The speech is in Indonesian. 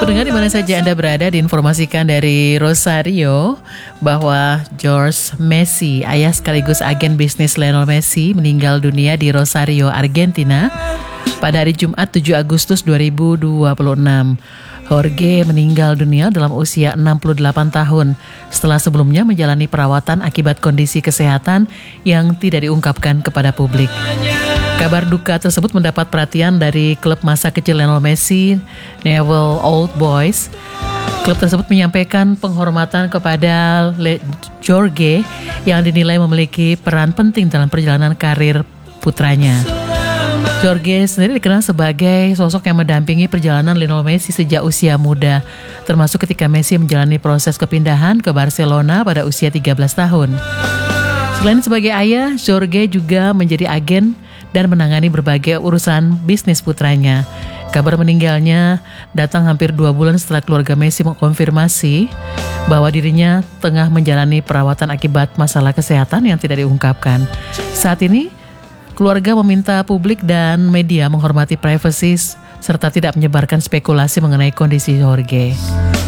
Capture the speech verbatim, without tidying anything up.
Pendengar di mana saja Anda berada, diinformasikan dari Rosario bahwa George Messi, ayah sekaligus agen bisnis Lionel Messi, meninggal dunia di Rosario, Argentina pada hari Jumat tujuh Agustus dua ribu dua puluh enam. Jorge meninggal dunia dalam usia enam puluh delapan tahun setelah sebelumnya menjalani perawatan akibat kondisi kesehatan yang tidak diungkapkan kepada publik. Kabar duka tersebut mendapat perhatian dari klub masa kecil Lionel Messi, Newell's Old Boys. Klub tersebut menyampaikan penghormatan kepada Jorge yang dinilai memiliki peran penting dalam perjalanan karir putranya. Jorge sendiri dikenal sebagai sosok yang mendampingi perjalanan Lionel Messi sejak usia muda, termasuk ketika Messi menjalani proses kepindahan ke Barcelona pada usia tiga belas tahun. Selain sebagai ayah, Jorge juga menjadi agen dan menangani berbagai urusan bisnis putranya. Kabar meninggalnya datang hampir dua bulan setelah keluarga Messi mengkonfirmasi bahwa dirinya tengah menjalani perawatan akibat masalah kesehatan yang tidak diungkapkan. Saat ini, keluarga meminta publik dan media menghormati privasi serta tidak menyebarkan spekulasi mengenai kondisi Jorge.